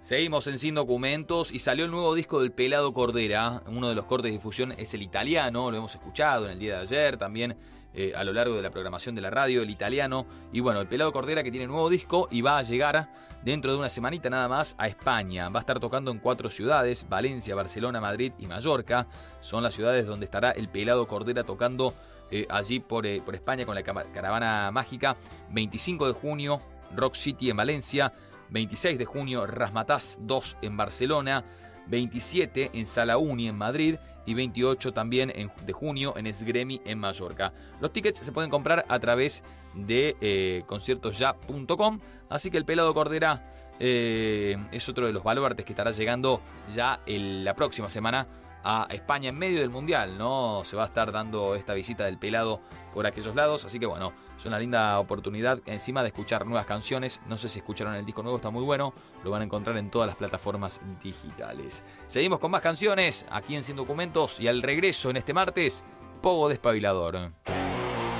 Seguimos en Sin Documentos y salió el nuevo disco del Pelado Cordera. Uno de los cortes de difusión es El Italiano, lo hemos escuchado en el día de ayer, también a lo largo de la programación de la radio, El Italiano. Y bueno, el Pelado Cordera que tiene nuevo disco y va a llegar dentro de una semanita nada más a España. Va a estar tocando en 4 ciudades, Valencia, Barcelona, Madrid y Mallorca. Son las ciudades donde estará el Pelado Cordera tocando allí por España con la Caravana Mágica. 25 de junio, Rock City en Valencia. 26 de junio, Razzmatazz 2 en Barcelona, 27 en Sala Uni en Madrid y 28 también de junio en Esgremi en Mallorca. Los tickets se pueden comprar a través de conciertosya.com, así que el Pelado Cordera es otro de los baluartes que estará llegando ya la próxima semana a España en medio del Mundial, ¿no? Se va a estar dando esta visita del Pelado por aquellos lados, así que bueno, es una linda oportunidad encima de escuchar nuevas canciones. No sé si escucharon el disco nuevo, está muy bueno, lo van a encontrar en todas las plataformas digitales. Seguimos con más canciones aquí en Sin Documentos y al regreso en este martes, Pogo Despabilador.